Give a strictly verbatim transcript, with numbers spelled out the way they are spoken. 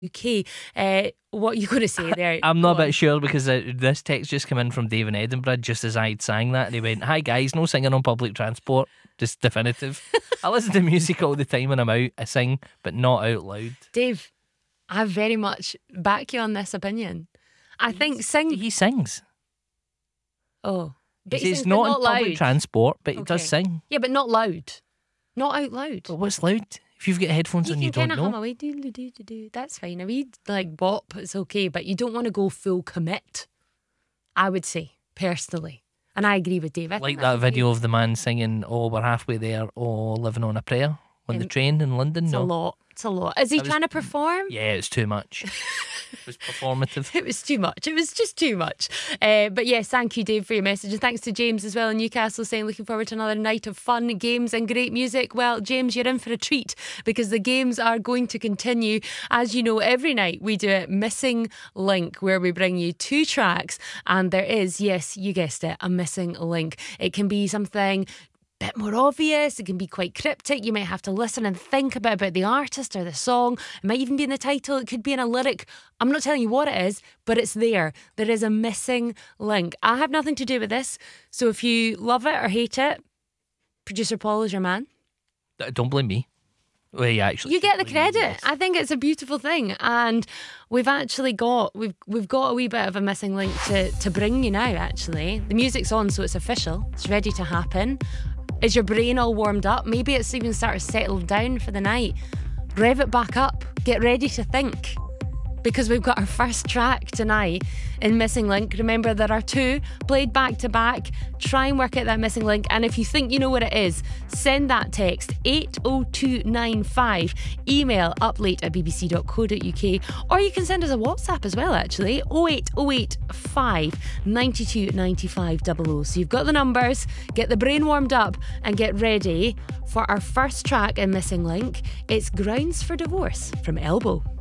U K. Uh, what are you going to say there? I'm not Go a on. bit sure because uh, this text just came in from Dave in Edinburgh just as I'd sang that, and he went, "Hi guys, no singing on public transport, just definitive. I listen to music all the time when I'm out. I sing, but not out loud." Dave, I very much back you on this opinion. I think sing. He sings. Oh, but He he says sings, not but on not public loud. transport, but he does Okay. sing. Yeah, but not loud. Not out loud. But what's loud? If you've got headphones You on, can you don't kind of hum know. away. Do, do, do, do, do. That's fine. A wee like bop, it's okay, but you don't want to go full commit. I would say personally, and I agree with Dave. I Like think that that's okay. video of the man singing, "Oh, we're halfway there," "Oh, living on a prayer" on the Um, train in London. It's No, a lot. It's a lot. Is he I was- trying to perform? yeah, it's too much. It was performative. It was too much. It was just too much. Uh, but yes, thank you, Dave, for your message. And thanks to James as well in Newcastle saying, looking forward to another night of fun, games and great music. Well, James, you're in for a treat because the games are going to continue. As you know, every night we do a Missing Link where we bring you two tracks and there is, yes, you guessed it, a missing link. It can be something bit more obvious, it can be quite cryptic, you might have to listen and think about, about the artist or the song. It might even be in the title, it could be in a lyric. I'm not telling you what it is, but it's there. There is a missing link. I have nothing to do with this, so if you love it or hate it, producer Paul is your man. Don't blame me. Well, yeah, actually, You get the should blame me, credit. yes. I think it's a beautiful thing, and we've actually got we've we've got a wee bit of a missing link to to bring you now. Actually, the music's on, so it's official. It's ready to happen. Is your brain all warmed up? Maybe it's even started to settle down for the night. Rev it back up. Get ready to think. Because we've got our first track tonight in Missing Link. Remember, there are two played back to back. Try and work out that missing link. And if you think you know what it is, send that text eight oh two nine five. Email uplate at b b c dot co dot u k. Or you can send us a WhatsApp as well, actually. oh eight oh eight five nine two nine five double oh. So you've got the numbers. Get the brain warmed up and get ready for our first track in Missing Link. It's Grounds for Divorce from Elbow.